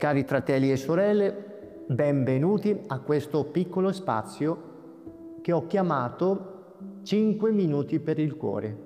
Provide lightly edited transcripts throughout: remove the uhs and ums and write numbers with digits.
Cari fratelli e sorelle, benvenuti a questo piccolo spazio che ho chiamato 5 minuti per il cuore.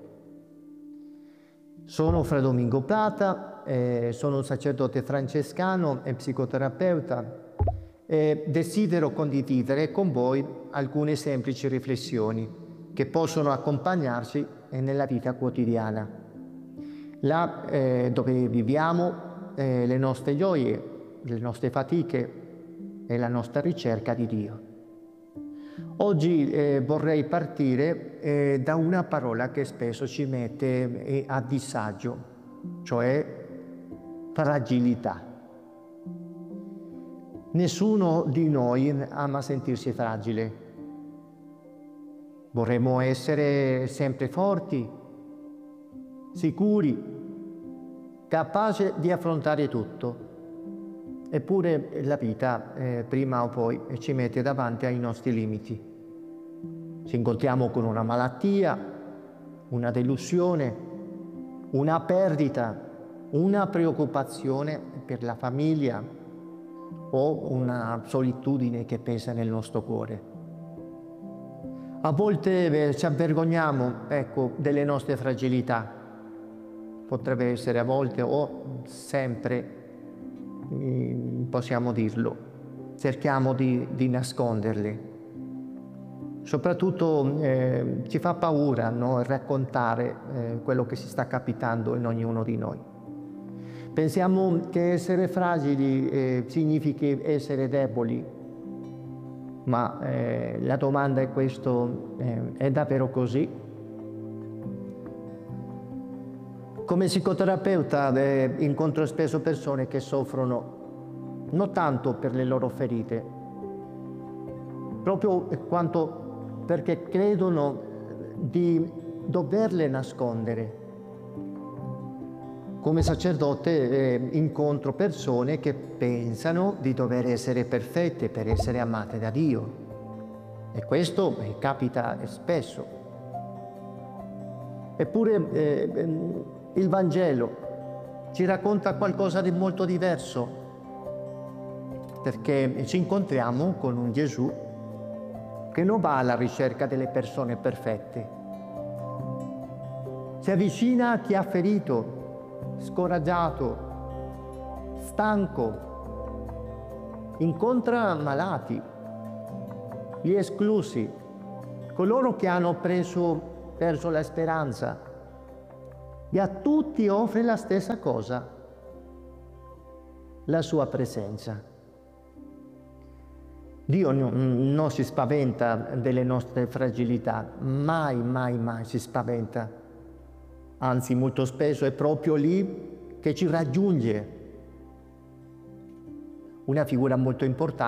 Sono Fra Domingo Prata, sono un sacerdote francescano e psicoterapeuta e desidero condividere con voi alcune semplici riflessioni che possono accompagnarci nella vita quotidiana. Là dove viviamo, le nostre gioie, le nostre fatiche e la nostra ricerca di Dio. Oggi vorrei partire da una parola che spesso ci mette a disagio, cioè fragilità. Nessuno di noi ama sentirsi fragile. Vorremmo essere sempre forti, sicuri, capaci di affrontare tutto. Eppure la vita prima o poi ci mette davanti ai nostri limiti. Ci incontriamo con una malattia, una delusione, una perdita, una preoccupazione per la famiglia o una solitudine che pesa nel nostro cuore. A volte ci avvergogniamo, delle nostre fragilità. Potrebbe essere a volte o sempre, possiamo dirlo, cerchiamo di nasconderle. Soprattutto ci fa paura, no, raccontare quello che si sta capitando in ognuno di noi. Pensiamo che essere fragili significhi essere deboli, ma la domanda è questo, è davvero così? Come psicoterapeuta incontro spesso persone che soffrono non tanto per le loro ferite, proprio quanto perché credono di doverle nascondere. Come sacerdote incontro persone che pensano di dover essere perfette per essere amate da Dio. E questo capita spesso. Eppure il Vangelo ci racconta qualcosa di molto diverso, perché ci incontriamo con un Gesù che non va alla ricerca delle persone perfette. Si avvicina a chi ha ferito, scoraggiato, stanco, incontra malati, gli esclusi, coloro che hanno perso la speranza. E a tutti offre la stessa cosa, la sua presenza. Dio non si spaventa delle nostre fragilità, mai, mai, mai si spaventa. Anzi, molto spesso è proprio lì che ci raggiunge. Una figura molto importante